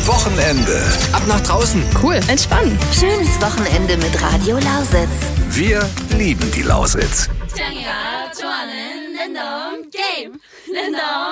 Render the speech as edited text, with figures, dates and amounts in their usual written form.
Wochenende. Ab nach draußen. Cool, entspannen. Schönes Wochenende mit Radio Lausitz. Wir lieben die Lausitz. 짱이가 좋아하는 랜덤 게임. 랜덤